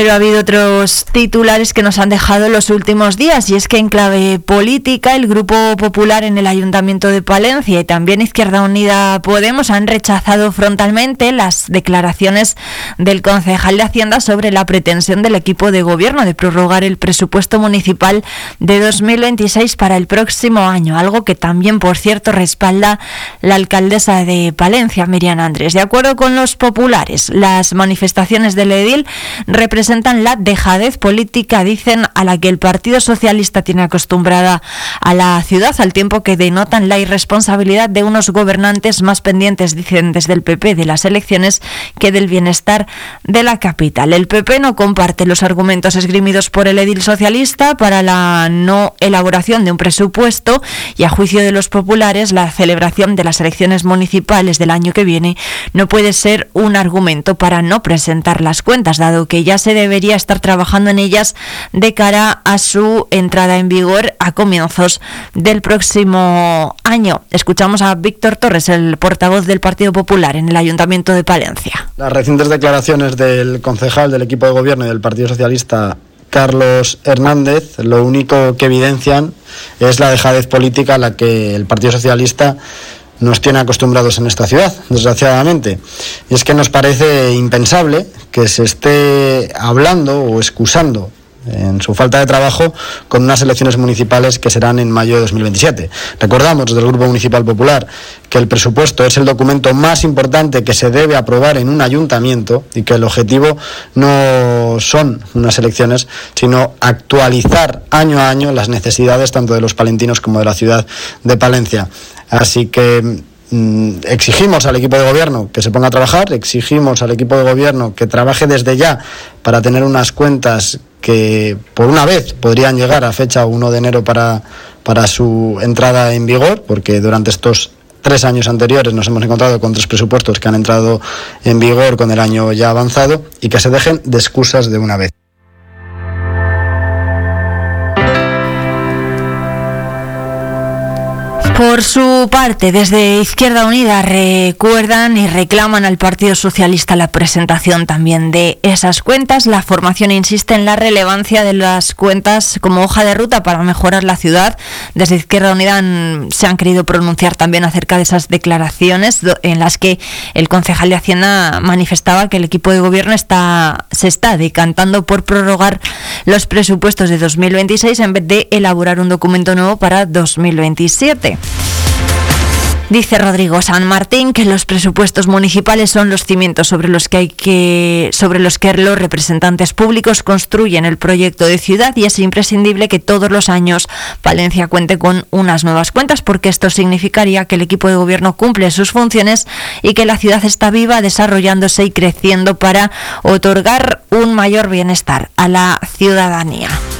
Pero ha habido otros titulares que nos han dejado los últimos días, y es que en clave política el Grupo Popular en el Ayuntamiento de Palencia y también Izquierda Unida Podemos han rechazado frontalmente las declaraciones del concejal de Hacienda sobre la pretensión del equipo de gobierno de prorrogar el presupuesto municipal de 2026 para el próximo año, algo que también, por cierto, respalda la alcaldesa de Palencia, Miriam Andrés. De acuerdo con los populares, las manifestaciones del edil representan la dejadez política, dicen, a la que el Partido Socialista tiene acostumbrada a la ciudad, al tiempo que denotan la irresponsabilidad de unos gobernantes más pendientes, dicen desde el PP, de las elecciones que del bienestar de la capital. El PP no comparte los argumentos esgrimidos por el edil socialista para la no elaboración de un presupuesto, y a juicio de los populares la celebración de las elecciones municipales del año que viene no puede ser un argumento para no presentar las cuentas, dado que ya se debería estar trabajando en ellas de cara a su entrada en vigor a comienzos del próximo año. Escuchamos a Víctor Torres, el portavoz del Partido Popular en el Ayuntamiento de Palencia. Las recientes declaraciones del concejal del equipo de gobierno y del Partido Socialista, Carlos Hernández, lo único que evidencian es la dejadez política a la que el Partido Socialista nos tiene acostumbrados en esta ciudad, desgraciadamente. Y es que nos parece impensable que se esté hablando o excusando en su falta de trabajo con unas elecciones municipales que serán en mayo de 2027. Recordamos desde el Grupo Municipal Popular que el presupuesto es el documento más importante que se debe aprobar en un ayuntamiento y que el objetivo no son unas elecciones, sino actualizar año a año las necesidades tanto de los palentinos como de la ciudad de Palencia. Así que exigimos al equipo de gobierno que se ponga a trabajar, exigimos al equipo de gobierno que trabaje desde ya para tener unas cuentas que por una vez podrían llegar a fecha 1 de enero para su entrada en vigor, porque durante estos 3 años anteriores nos hemos encontrado con 3 presupuestos que han entrado en vigor con el año ya avanzado, y que se dejen de excusas de una vez. Por su parte, desde Izquierda Unida recuerdan y reclaman al Partido Socialista la presentación también de esas cuentas. La formación insiste en la relevancia de las cuentas como hoja de ruta para mejorar la ciudad. Desde Izquierda Unida se han querido pronunciar también acerca de esas declaraciones en las que el concejal de Hacienda manifestaba que el equipo de gobierno se está decantando por prorrogar los presupuestos de 2026 en vez de elaborar un documento nuevo para 2027. Dice Rodrigo San Martín que los presupuestos municipales son los cimientos sobre los que los representantes públicos construyen el proyecto de ciudad, y es imprescindible que todos los años Palencia cuente con unas nuevas cuentas, porque esto significaría que el equipo de gobierno cumple sus funciones y que la ciudad está viva, desarrollándose y creciendo para otorgar un mayor bienestar a la ciudadanía.